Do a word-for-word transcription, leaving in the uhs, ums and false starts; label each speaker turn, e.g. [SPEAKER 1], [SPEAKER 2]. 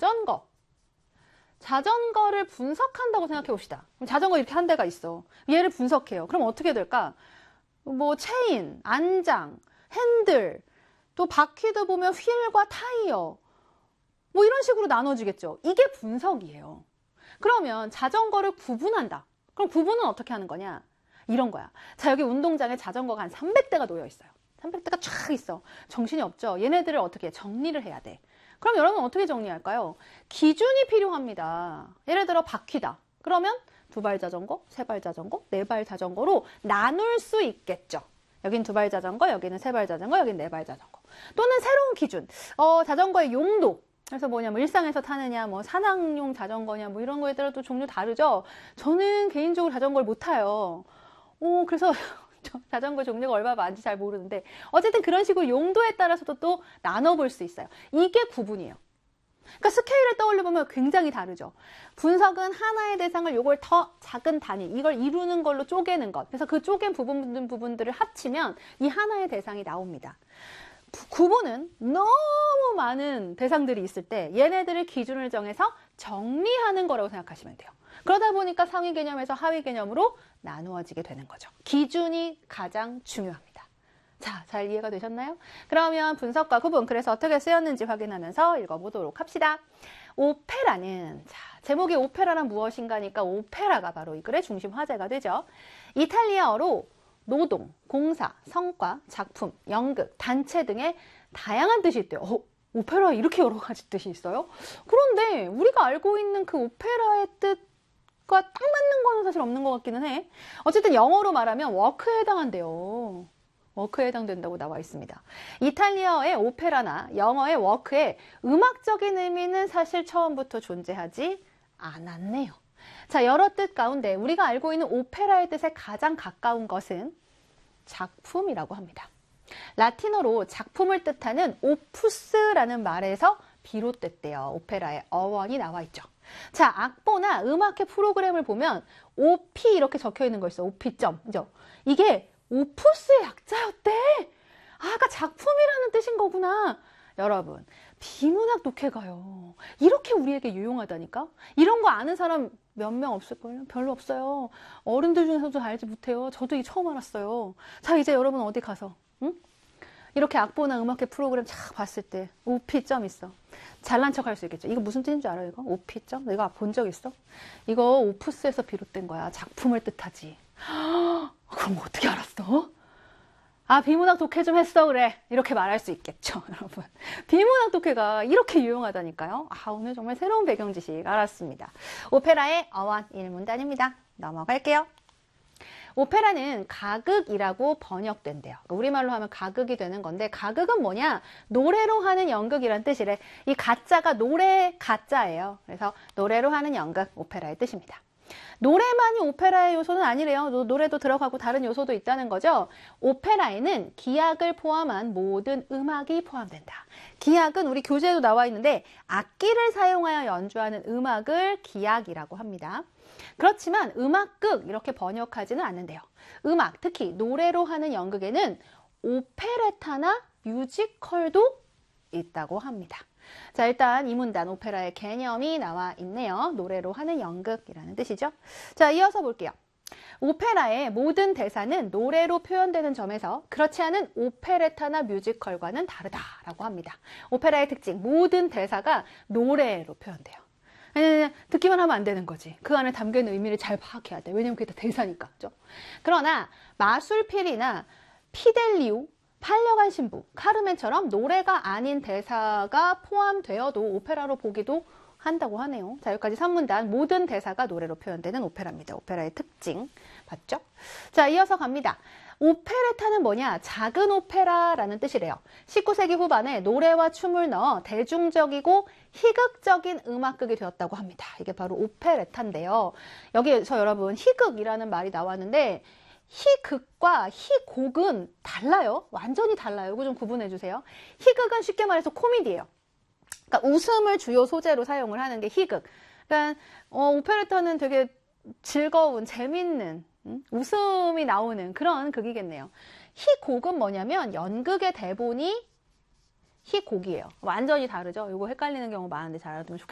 [SPEAKER 1] 자전거. 자전거를 분석한다고 생각해 봅시다. 자전거 이렇게 한 대가 있어. 얘를 분석해요. 그럼 어떻게 될까? 뭐 체인, 안장, 핸들, 또 바퀴도 보면 휠과 타이어, 뭐 이런 식으로 나눠지겠죠. 이게 분석이에요. 그러면 자전거를 구분한다. 그럼 구분은 어떻게 하는 거냐? 이런 거야. 자, 여기 운동장에 자전거가 한 삼백 대가 놓여 있어요. 삼백 대가 쫙 있어. 정신이 없죠. 얘네들을 어떻게 해? 정리를 해야 돼. 그럼 여러분 어떻게 정리할까요? 기준이 필요합니다. 예를 들어 바퀴다. 그러면 두 발 자전거, 세 발 자전거, 네 발 자전거로 나눌 수 있겠죠. 여긴 두 발 자전거, 여기는 세 발 자전거, 여긴 네 발 자전거. 또는 새로운 기준, 어, 자전거의 용도. 그래서 뭐냐면 일상에서 타느냐, 뭐 산악용 자전거냐, 뭐 이런 거에 따라 또 종류 다르죠. 저는 개인적으로 자전거를 못 타요. 오, 그래서 자전거 종류가 얼마나 많은지 잘 모르는데 어쨌든 그런 식으로 용도에 따라서도 또 나눠볼 수 있어요. 이게 구분이에요. 그러니까 스케일을 떠올려보면 굉장히 다르죠. 분석은 하나의 대상을 요걸 더 작은 단위, 이걸 이루는 걸로 쪼개는 것. 그래서 그 쪼갠 부분, 부분들을 합치면 이 하나의 대상이 나옵니다. 구분은 너무 많은 대상들이 있을 때 얘네들을 기준을 정해서 정리하는 거라고 생각하시면 돼요. 그러다 보니까 상위 개념에서 하위 개념으로 나누어지게 되는 거죠. 기준이 가장 중요합니다. 자, 잘 이해가 되셨나요? 그러면 분석과 구분, 그래서 어떻게 쓰였는지 확인하면서 읽어보도록 합시다. 오페라는, 자, 제목이 오페라란 무엇인가니까 오페라가 바로 이 글의 중심 화제가 되죠. 이탈리아어로 노동, 공사, 성과, 작품, 연극, 단체 등의 다양한 뜻이 있대요. 어, 오페라 이렇게 여러 가지 뜻이 있어요? 그런데 우리가 알고 있는 그 오페라의 뜻과 딱 맞는 거는 사실 없는 것 같기는 해. 어쨌든 영어로 말하면 워크에 해당한대요. 워크에 해당된다고 나와 있습니다. 이탈리아어의 오페라나 영어의 워크의 음악적인 의미는 사실 처음부터 존재하지 않았네요. 자, 여러 뜻 가운데 우리가 알고 있는 오페라의 뜻에 가장 가까운 것은 작품이라고 합니다. 라틴어로 작품을 뜻하는 오푸스라는 말에서 비롯됐대요. 오페라의 어원이 나와 있죠. 자, 악보나 음악회 프로그램을 보면 오피 이렇게 적혀 있는 거 있어. 오피점. 그죠? 이게 오푸스의 약자였대. 아, 아까 작품이라는 뜻인 거구나. 여러분, 비문학 독해가요. 이렇게 우리에게 유용하다니까? 이런 거 아는 사람 몇 명 없을걸요? 별로 없어요. 어른들 중에서도 알지 못해요. 저도 이게 처음 알았어요. 자, 이제 여러분 어디 가서, 응? 이렇게 악보나 음악회 프로그램 착 봤을 때 오피점 있어. 잘난 척 할 수 있겠죠. 이거 무슨 뜻인 줄 알아요, 이거? 오피점? 내가 본 적 있어? 이거 오푸스에서 비롯된 거야. 작품을 뜻하지. 그럼 어떻게 알았어? 아, 비문학 독해 좀 했어, 그래. 이렇게 말할 수 있겠죠, 여러분. 비문학 독해가 이렇게 유용하다니까요. 아, 오늘 정말 새로운 배경 지식 알았습니다. 오페라의 어원 일문단입니다. 넘어갈게요. 오페라는 가극이라고 번역된대요. 우리말로 하면 가극이 되는 건데, 가극은 뭐냐? 노래로 하는 연극이란 뜻이래. 이 가짜가 노래 가짜예요. 그래서 노래로 하는 연극, 오페라의 뜻입니다. 노래만이 오페라의 요소는 아니래요. 노래도 들어가고 다른 요소도 있다는 거죠. 오페라에는 기악을 포함한 모든 음악이 포함된다. 기악은 우리 교재에도 나와 있는데 악기를 사용하여 연주하는 음악을 기악이라고 합니다. 그렇지만 음악극 이렇게 번역하지는 않는데요. 음악, 특히 노래로 하는 연극에는 오페레타나 뮤지컬도 있다고 합니다. 자, 일단 이 문단 오페라의 개념이 나와 있네요. 노래로 하는 연극이라는 뜻이죠. 자, 이어서 볼게요. 오페라의 모든 대사는 노래로 표현되는 점에서 그렇지 않은 오페레타나 뮤지컬과는 다르다라고 합니다. 오페라의 특징, 모든 대사가 노래로 표현돼요. 그냥 듣기만 하면 안 되는 거지. 그 안에 담겨있는 의미를 잘 파악해야 돼. 왜냐면 그게 다 대사니까. 그죠? 그러나 마술필이나 피델리오, 팔려간 신부, 카르멘처럼 노래가 아닌 대사가 포함되어도 오페라로 보기도 한다고 하네요. 자, 여기까지 삼 문단 모든 대사가 노래로 표현되는 오페라입니다. 오페라의 특징 봤죠? 자, 이어서 갑니다. 오페레타는 뭐냐? 작은 오페라라는 뜻이래요. 십구 세기 후반에 노래와 춤을 넣어 대중적이고 희극적인 음악극이 되었다고 합니다. 이게 바로 오페레타인데요. 여기에서 여러분 희극이라는 말이 나왔는데 희극과 희곡은 달라요. 완전히 달라요. 이거 좀 구분해 주세요. 희극은 쉽게 말해서 코미디예요. 그러니까 웃음을 주요 소재로 사용을 하는 게 희극. 그러니까 어, 오페레타는 되게 즐거운, 재밌는, 음? 웃음이 나오는 그런 극이겠네요. 희곡은 뭐냐면 연극의 대본이 희곡이에요. 완전히 다르죠. 이거 헷갈리는 경우 많은데 잘 알아두면 좋겠어요.